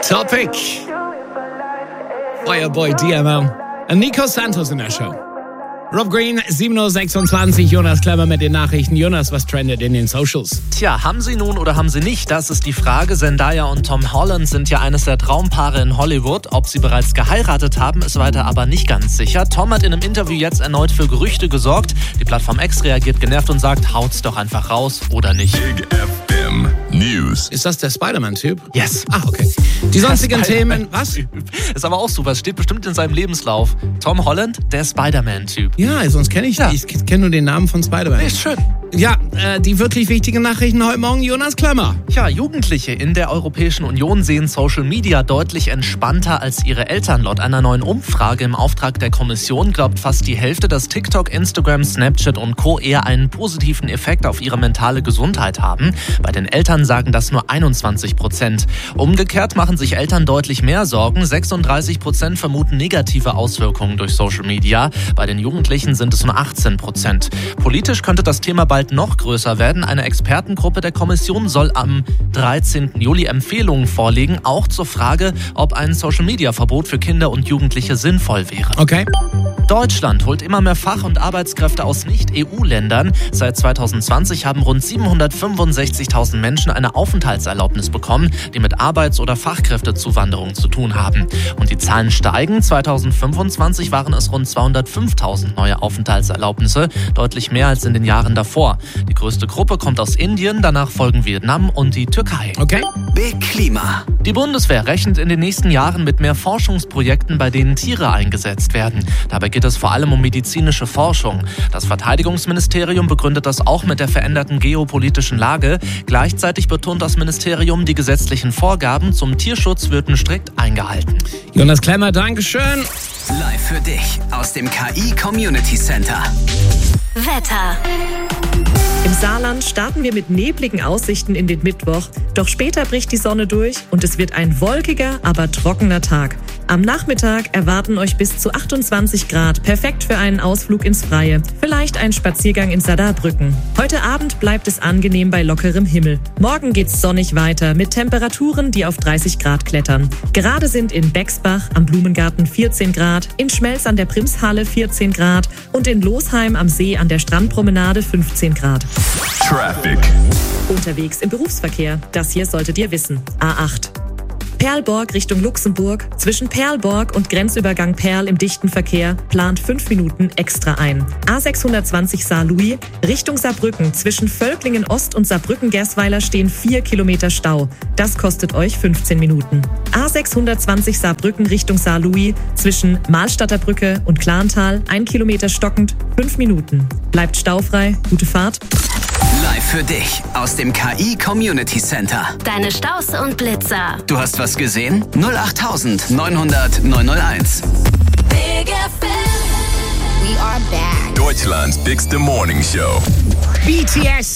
Topic. Euer Boy DML. Nico Santos in der Show. Rob Green, 7.26 Uhr, Jonas Klemmer mit den Nachrichten. Jonas, was trendet in den Socials? Tja, haben sie nun oder haben sie nicht? Das ist die Frage. Zendaya und Tom Holland sind ja eines der Traumpaare in Hollywood. Ob sie bereits geheiratet haben, ist weiter aber nicht ganz sicher. Tom hat in einem Interview jetzt erneut für Gerüchte gesorgt. Die Plattform X reagiert genervt und sagt, haut's doch einfach raus oder nicht. Big FM News. Ist das der Spider-Man-Typ? Yes. Ah, okay. Die sonstigen Themen, was? Ist aber auch super, es steht bestimmt in seinem Lebenslauf. Tom Holland, der Spider-Man-Typ. Ja, sonst kenne ich nicht. Ich kenne nur den Namen von Spider-Man. Ist schön. Ja, die wirklich wichtigen Nachrichten heute Morgen, Jonas Klemmer. Ja, Jugendliche in der Europäischen Union sehen Social Media deutlich entspannter als ihre Eltern. Laut einer neuen Umfrage im Auftrag der Kommission glaubt fast die Hälfte, dass TikTok, Instagram, Snapchat und Co. eher einen positiven Effekt auf ihre mentale Gesundheit haben. Bei den Eltern sagen das nur 21%. Umgekehrt machen sich Eltern deutlich mehr Sorgen. 36% vermuten negative Auswirkungen durch Social Media. Bei den Jugendlichen sind es nur 18%. Politisch könnte das Thema bald noch größer werden. Eine Expertengruppe der Kommission soll am 13. Juli Empfehlungen vorlegen, auch zur Frage, ob ein Social-Media-Verbot für Kinder und Jugendliche sinnvoll wäre. Okay. Deutschland holt immer mehr Fach- und Arbeitskräfte aus Nicht-EU-Ländern. Seit 2020 haben rund 765.000 Menschen eine Aufenthaltserlaubnis bekommen, die mit Arbeits- oder Fachkräftezuwanderung zu tun haben. Und die Zahlen steigen. 2025 waren es rund 205.000 neue Aufenthaltserlaubnisse, deutlich mehr als in den Jahren davor. Die größte Gruppe kommt aus Indien, danach folgen Vietnam und die Türkei. Okay. Big Klima. Die Bundeswehr rechnet in den nächsten Jahren mit mehr Forschungsprojekten, bei denen Tiere eingesetzt werden. Dabei geht es vor allem um medizinische Forschung. Das Verteidigungsministerium begründet das auch mit der veränderten geopolitischen Lage. Gleichzeitig betont das Ministerium, die gesetzlichen Vorgaben zum Tierschutz würden strikt eingehalten. Jonas Klemmer, Dankeschön. Live für dich aus dem KI Community Center. Wetter. Im Saarland starten wir mit nebligen Aussichten in den Mittwoch. Doch später bricht die Sonne durch und es wird ein wolkiger, aber trockener Tag. Am Nachmittag erwarten euch bis zu 28 Grad. Perfekt für einen Ausflug ins Freie. Vielleicht ein Spaziergang in Saarbrücken. Heute Abend bleibt es angenehm bei lockerem Himmel. Morgen geht's sonnig weiter mit Temperaturen, die auf 30 Grad klettern. Gerade sind in Bexbach am Blumengarten 14 Grad, in Schmelz an der Primshalle 14 Grad und in Losheim am See an der Strandpromenade 15 Grad. Traffic. Unterwegs im Berufsverkehr. Das hier solltet ihr wissen. A8. Perlborg Richtung Luxemburg. Zwischen Perlborg und Grenzübergang Perl im dichten Verkehr plant 5 Minuten extra ein. A620 Saarlouis Richtung Saarbrücken. Zwischen Völklingen Ost und Saarbrücken-Gersweiler stehen 4 Kilometer Stau. Das kostet euch 15 Minuten. A620 Saarbrücken Richtung Saarlouis. Zwischen Mahlstadter Brücke und Klarntal 1 Kilometer stockend 5 Minuten. Bleibt staufrei. Gute Fahrt. Live für dich aus dem KI Community Center. Deine Staus und Blitzer. Du hast was gesehen? 08000 900 901. Big FM. We are back. Deutschland's bigste Morning Show. BTS